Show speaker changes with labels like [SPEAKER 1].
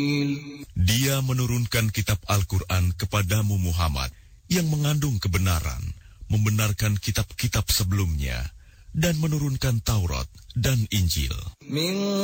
[SPEAKER 1] Dia menurunkan kitab Al-Quran kepadamu Muhammad yang mengandung kebenaran, membenarkan kitab-kitab sebelumnya, dan menurunkan Taurat dan Injil.